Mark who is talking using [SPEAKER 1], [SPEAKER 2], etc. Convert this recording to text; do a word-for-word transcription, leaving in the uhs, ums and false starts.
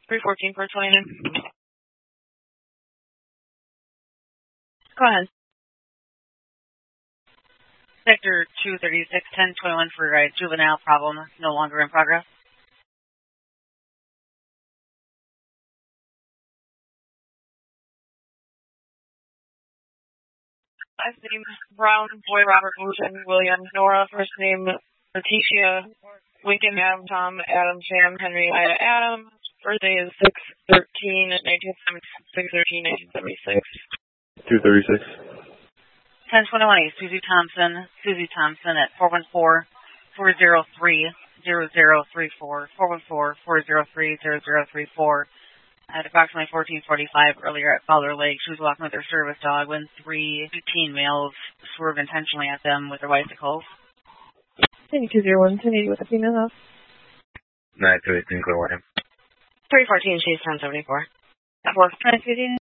[SPEAKER 1] three fourteen, four twenty-nine. Go ahead. Sector two thirty-six, ten twenty-one for a juvenile problem, no longer in progress.
[SPEAKER 2] Last name Brown, boy Robert Wooten, William, Nora, first name Leticia, Lincoln, Adam, Tom, Adam, Sam, Henry, Ida, Adam. Birthday is six thirteen, nineteen seventy-six.
[SPEAKER 3] two thirty-six.
[SPEAKER 1] ten twenty-one, Susie Thompson, Susie Thompson at four one four, four zero three, zero zero three four, four one four, four zero three, zero zero three four. At approximately fourteen forty-five earlier at Fowler Lake, she was walking with her service dog when three teen males swerved intentionally at them with their bicycles.
[SPEAKER 2] ten two zero one, ten eighty with a female house.
[SPEAKER 3] nine two eight, Clear Line.
[SPEAKER 1] three fourteen, she's ten seventy-four.
[SPEAKER 2] Four. nine fifteen.